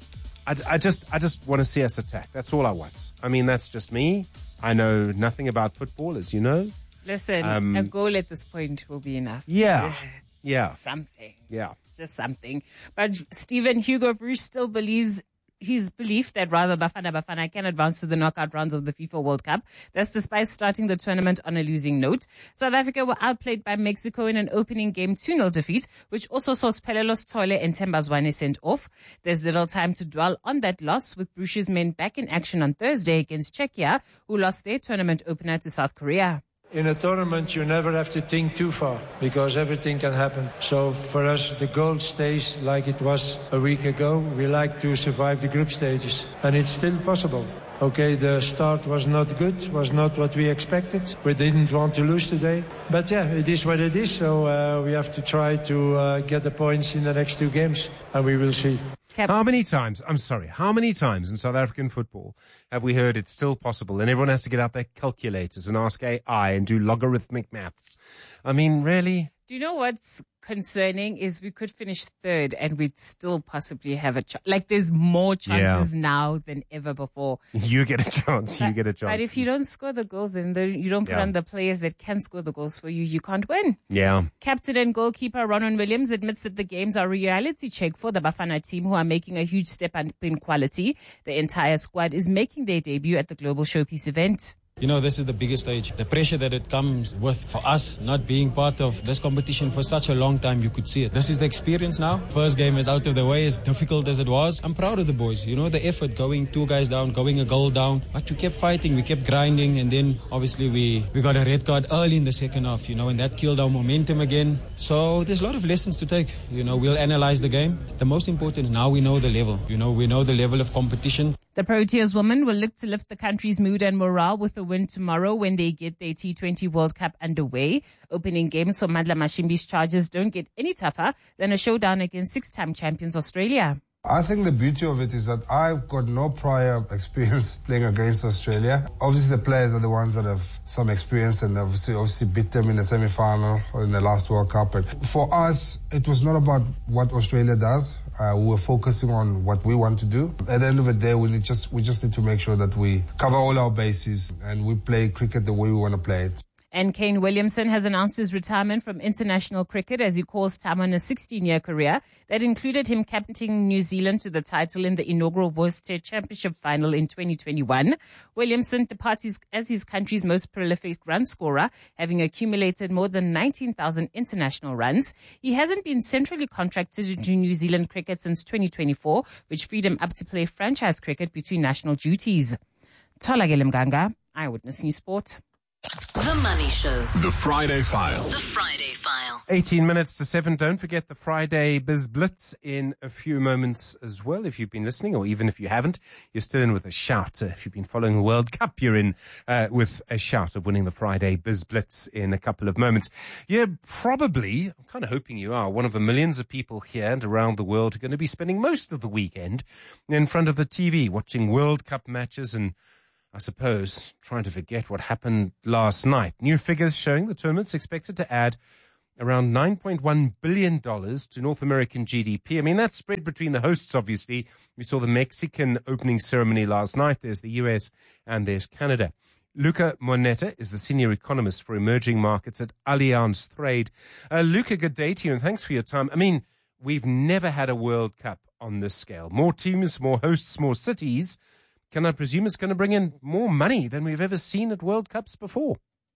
I, I just, I just want to see us attack. That's all I want. I mean, that's just me. I know nothing about football, as you know. Listen, Um, a goal at this point will be enough. Yeah, yeah, Something. yeah. Just something. But Stephen Hugo Bruce still believes his belief that rather Bafana Bafana can advance to the knockout rounds of the FIFA World Cup. That's despite starting the tournament on a losing note. South Africa were outplayed by Mexico in an opening game two nil defeat, which also saw Spelelos Tole and Tembazwane sent off. There's little time to dwell on that loss, with Bruce's men back in action on Thursday against Czechia, who lost their tournament opener to South Korea. In a tournament, you never have to think too far because everything can happen. So for us, the goal stays like it was a week ago. We like to survive the group stages, and it's still possible. Okay, the start was not good, was not what we expected. We didn't want to lose today. But yeah, it is what it is. So uh, we have to try to uh, get the points in the next two games, and we will see. How many times, I'm sorry, how many times in South African football have we heard it's still possible and everyone has to get out their calculators and ask A I and do logarithmic maths? I mean, really? Do you know what's concerning is we could finish third and we'd still possibly have a chance. Like there's more chances Yeah. now than ever before. You get a chance, you get a chance. But if you don't score the goals and the, you don't put Yeah. on the players that can score the goals for you, you can't win. Yeah. Captain and goalkeeper Ronan Williams admits that the games are a reality check for the Bafana team, who are making a huge step up in quality. The entire squad is making their debut at the Global Showpiece event. You know, this is the biggest stage. The pressure that it comes with for us, not being part of this competition for such a long time, you could see it. This is the experience now. First game is out of the way, as difficult as it was. I'm proud of the boys. You know, the effort, going two guys down, going a goal down. But we kept fighting, we kept grinding, and then obviously we, we got a red card early in the second half, you know, and that killed our momentum again. So there's a lot of lessons to take. You know, we'll analyze the game. The most important is now we know the level. You know, we know the level of competition. The Proteas women will look to lift the country's mood and morale with a win tomorrow when they get their T twenty World Cup underway. Opening games for Madla Mashimbi's Chargers don't get any tougher than a showdown against six-time champions Australia. I think the beauty of it is that I've got no prior experience playing against Australia. Obviously, the players are the ones that have some experience and obviously, obviously beat them in the semi-final or in the last World Cup. But for us, it was not about what Australia does. Uh, we were focusing on what we want to do. At the end of the day, we need just we just need to make sure that we cover all our bases and we play cricket the way we want to play it. And Kane Williamson has announced his retirement from international cricket as he calls time on a sixteen-year career that included him captaining New Zealand to the title in the inaugural Worcester Championship final in twenty twenty-one. Williamson departs his, as his country's most prolific run scorer, having accumulated more than nineteen thousand international runs. He hasn't been centrally contracted to New Zealand cricket since twenty twenty-four, which freed him up to play franchise cricket between national duties. Tolagele Mganga, Eyewitness News Sport. The Money Show. The Friday File. The Friday File. eighteen minutes to seven. Don't forget the Friday Biz Blitz in a few moments as well. If you've been listening, or even if you haven't, you're still in with a shout. Uh, if you've been following the World Cup, you're in uh, with a shout of winning the Friday Biz Blitz in a couple of moments. You're probably, I'm kind of hoping you are, one of the millions of people here and around the world who are going to be spending most of the weekend in front of the T V watching World Cup matches and, I suppose, trying to forget what happened last night. New figures showing the tournament's expected to add around nine point one billion dollars to North American G D P. I mean, that's spread between the hosts, obviously. We saw the Mexican opening ceremony last night. There's the U S and there's Canada. Luca Moneta is the senior economist for emerging markets at Allianz Trade. Uh, Luca, good day to you, and thanks for your time. I mean, we've never had a World Cup on this scale. More teams, more hosts, more cities. Can I presume it's going to bring in more money than we've ever seen at World Cups before?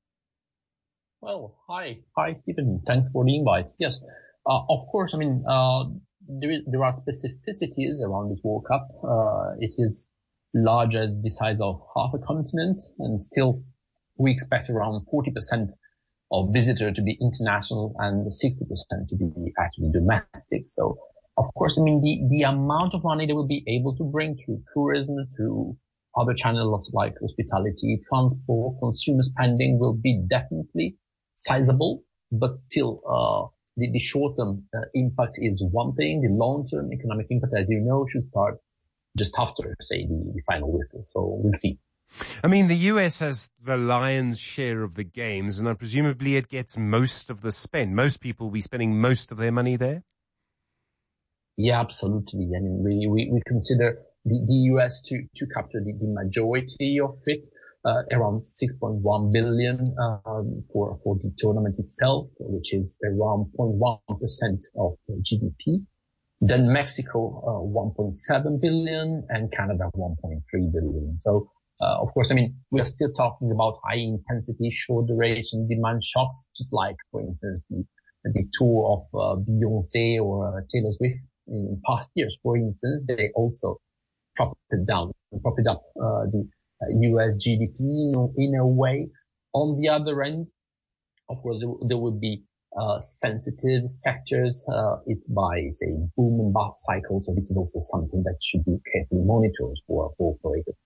Well, hi. Hi, Stephen. Thanks for the invite. Yes, uh, of course, I mean, uh, there, is, there are specificities around this World Cup. Uh, it is large as the size of half a continent, and still we expect around forty percent of visitors to be international and sixty percent to be actually domestic. So, of course, I mean, the, the amount of money they will be able to bring through tourism, through other channels like hospitality, transport, consumer spending will be definitely sizable, but still, uh, the, the short-term uh, impact is one thing. The long-term economic impact, as you know, should start just after, say, the, the final whistle. So we'll see. I mean, the U S has the lion's share of the games, and presumably it gets most of the spend. Most people will be spending most of their money there? Yeah, absolutely. I mean, we, we, we consider the, the U S to, to capture the, the majority of it, uh, around six point one billion um, for, for the tournament itself, which is around zero point one percent of G D P. Then Mexico, uh, one point seven billion, and Canada, one point three billion. So, uh, of course, I mean, we are still talking about high intensity, short duration demand shocks, just like, for instance, the, the tour of uh, Beyonce or uh, Taylor Swift in past years. For instance, they also propped it down, propped it up, uh, the uh, U S G D P in, in a way. On the other end, of course, there, there would be Uh, sensitive sectors. Uh, it's by, say, boom and bust cycle. So this is also something that should be carefully monitored for for operators.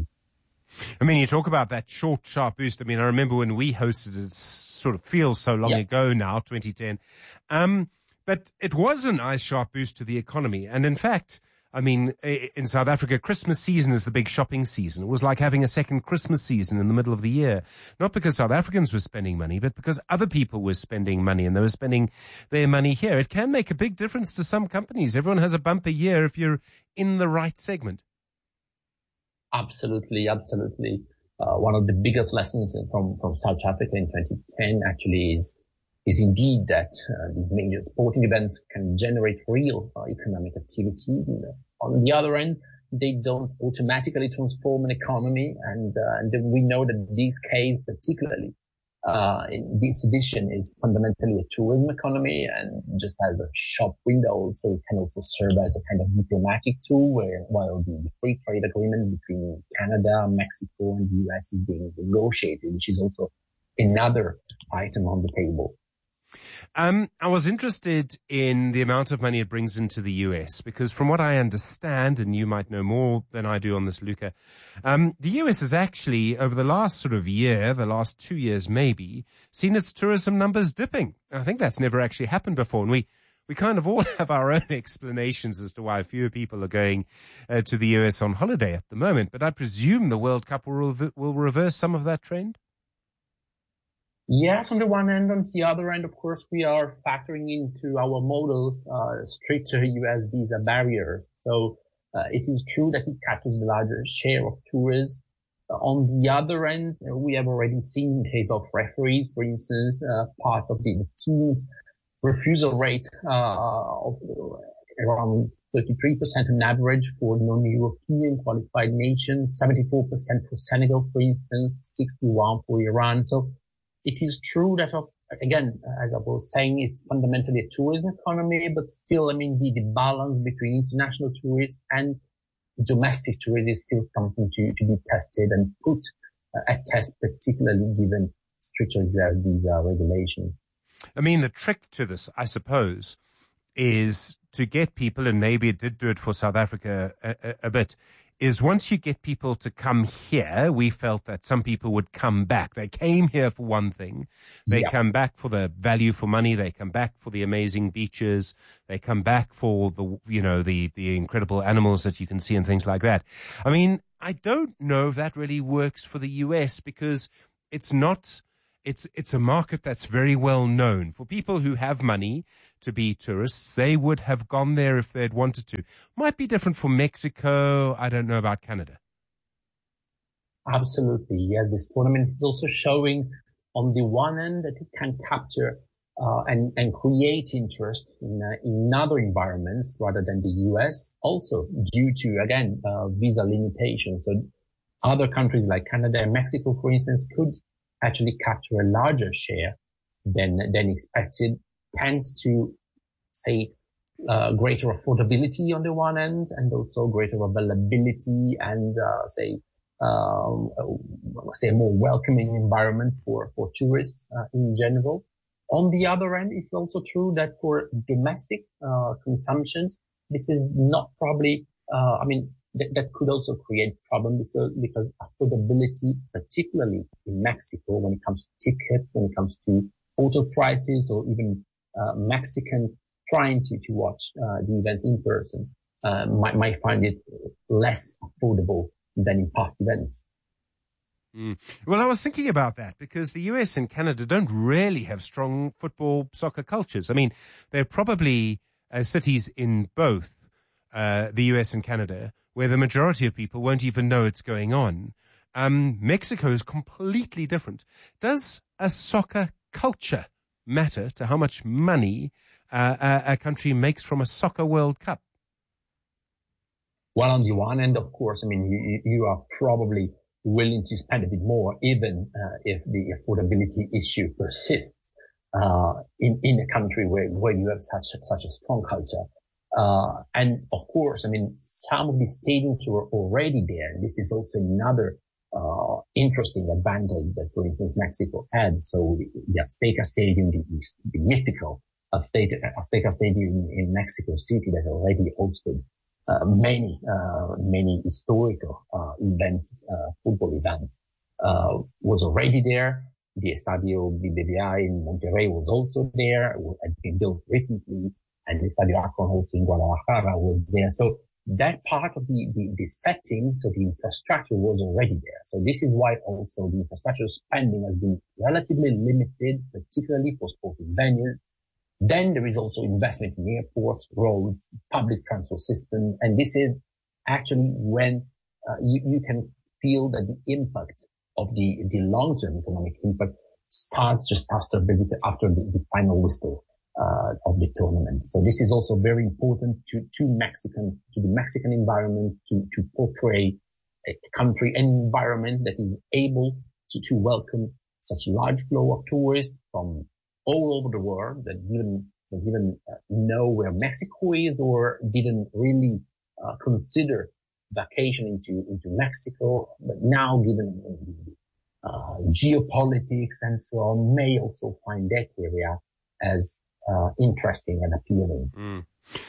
I mean, you talk about that short, sharp boost. I mean, I remember when we hosted it, it sort of feels so long yeah. ago now, twenty ten. Um, but it was a nice, sharp boost to the economy. And in fact, I mean, in South Africa, Christmas season is the big shopping season. It was like having a second Christmas season in the middle of the year. Not because South Africans were spending money, but because other people were spending money and they were spending their money here. It can make a big difference to some companies. Everyone has a bumper year if you're in the right segment. Absolutely, absolutely. Uh, one of the biggest lessons from, from South Africa in twenty ten actually is is indeed that uh, these major sporting events can generate real uh, economic activity. You know. On the other end, they don't automatically transform an economy, and, uh, and we know that this case particularly, uh, in this edition is fundamentally a tourism economy, and just as a shop window, also it can also serve as a kind of diplomatic tool, where while the free trade agreement between Canada, Mexico, and the U S is being negotiated, which is also another item on the table. Um, I was interested in the amount of money it brings into the U S because from what I understand, and you might know more than I do on this, Luca, um, the U S has actually, over the last sort of year, the last two years maybe, seen its tourism numbers dipping. I think that's never actually happened before. And we, we kind of all have our own explanations as to why fewer people are going uh, to the U S on holiday at the moment. But I presume the World Cup will, will reverse some of that trend? Yes, on the one hand. On the other end, of course, we are factoring into our models uh, stricter U S visa barriers. So uh, it is true that it captures the larger share of tourists. Uh, on the other end, uh, we have already seen in case of referees, for instance, uh, parts of the, the team's refusal rate uh, of around thirty-three percent on average for non-European qualified nations, seventy-four percent for Senegal, for instance, sixty-one percent for Iran. So it is true that, again, as I was saying, it's fundamentally a tourism economy, but still, I mean, the, the balance between international tourists and domestic tourists is still something to, to be tested and put uh, at test, particularly given stricter U S visa regulations. I mean, the trick to this, I suppose, is to get people, and maybe it did do it for South Africa a, a, a bit, is once you get people to come here, we felt that some people would come back. They came here for one thing. They yeah. come back for the value for money. They come back for the amazing beaches. They come back for the, you know, the, the incredible animals that you can see and things like that. I mean, I don't know if that really works for the U S because it's not, it's, it's a market that's very well known. For people who have money to be tourists, they would have gone there if they'd wanted to. Might be different for Mexico. I don't know about Canada. Absolutely. Yeah, this tournament is also showing on the one end that it can capture uh, and, and create interest in, uh, in other environments rather than the U S, also due to, again, uh, visa limitations. So other countries like Canada and Mexico, for instance, could actually capture a larger share than, than expected, thanks to, say, uh, greater affordability on the one end, and also greater availability and, uh, say, um, say a more welcoming environment for, for tourists uh, in general. On the other end, it's also true that for domestic uh, consumption, this is not probably, uh, I mean, th- that could also create problems because, because affordability, particularly in Mexico, when it comes to tickets, when it comes to hotel prices, or even uh, Mexican trying to, to watch uh, the events in person, uh, might, might find it less affordable than in past events. Mm. Well, I was thinking about that because the U S and Canada don't really have strong football soccer cultures. I mean, there are probably uh, cities in both uh, the U S and Canada where the majority of people won't even know it's going on. Um, Mexico is completely different. Does a soccer culture matter to how much money uh, a, a country makes from a soccer World Cup? Well, on the one end, of course, I mean, you, you are probably willing to spend a bit more, even uh, if the affordability issue persists uh, in in a country where where you have such such a strong culture. Uh, and of course, I mean, some of the stadiums were already there. This is also another uh, interesting advantage that, for instance, Mexico had. So the, the Azteca Stadium, the, the mythical Azteca, Azteca Stadium in Mexico City that already hosted uh, many, uh, many historical uh, events, uh, football events, uh, was already there. The Estadio B B V A in Monterrey was also there. It had been built recently. And the Estadio Akron also in Guadalajara was there. So that part of the, the, the setting, so the infrastructure was already there. So this is why also the infrastructure spending has been relatively limited, particularly for sporting venues. Then there is also investment in airports, roads, public transport system. And this is actually when uh, you, you can feel that the impact of the, the long-term economic impact starts just after, basically after the, the final whistle. Uh, of the tournament. So this is also very important to, to Mexican, to the Mexican environment, to, to portray a country, an environment that is able to, to welcome such a large flow of tourists from all over the world that didn't, that didn't uh, know where Mexico is or didn't really uh, consider vacation into, into Mexico. But now, given the uh, geopolitics and so on, may also find that area as Uh, interesting and appealing. Mm.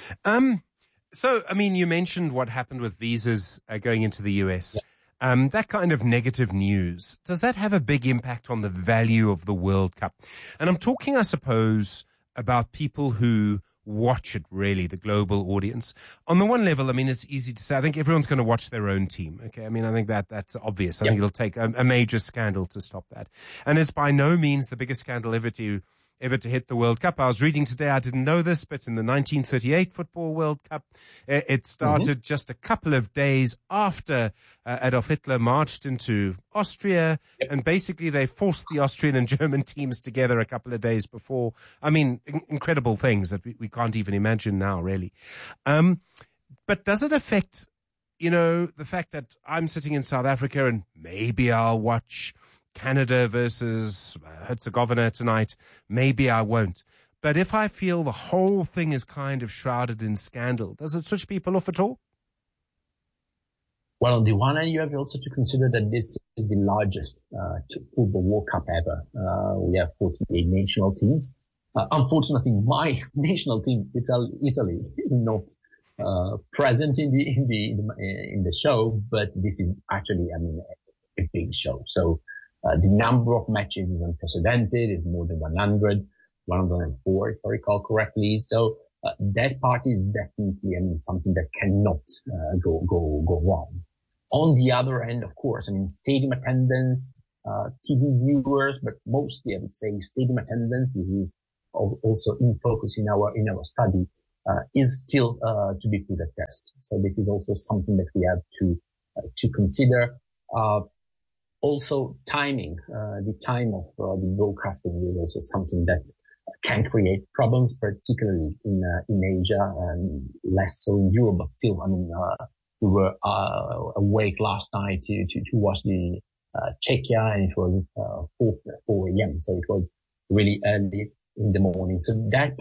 Um, so, I mean, you mentioned what happened with visas uh, going into the U S. Yeah. Um, that kind of negative news, does that have a big impact on the value of the World Cup? And I'm talking, I suppose, about people who watch it, really, the global audience. On the one level, I mean, it's easy to say, I think everyone's going to watch their own team. Okay. I mean, I think that that's obvious. I yeah. think it'll take a, a major scandal to stop that. And it's by no means the biggest scandal ever to ever to hit the World Cup. I was reading today, I didn't know this, but in the nineteen thirty-eight Football World Cup, it started mm-hmm. just a couple of days after uh, Adolf Hitler marched into Austria, yep. and basically they forced the Austrian and German teams together a couple of days before. I mean, in- incredible things that we, we can't even imagine now, really. Um, but does it affect, you know, the fact that I'm sitting in South Africa and maybe I'll watch Canada versus Herzegovina tonight, maybe I won't. But if I feel the whole thing is kind of shrouded in scandal, does it switch people off at all? Well, on the one hand, you have also to consider that this is the largest uh, football World Cup ever. Uh, we have forty-eight national teams. Uh, unfortunately, my national team, Italy, Italy is not uh, present in the in the in the show, but this is actually, I mean, a big show. So. Uh, the number of matches is unprecedented. It's more than one hundred, one hundred four, if I recall correctly. So uh, that part is definitely, I mean, something that cannot uh, go go go wrong. On the other end, of course, I mean, stadium attendance, uh, T V viewers, but mostly I would say stadium attendance is also in focus in our in our study, uh, is still uh, to be put at test. So this is also something that we have to uh, to consider. Uh, Also, timing, uh, the time of uh, the broadcasting is also something that can create problems, particularly in uh, in Asia and less so in Europe. But still, I mean, uh, we were uh, awake last night to to, to watch the uh, Czechia, and it was uh, four a.m. So it was really early in the morning. So that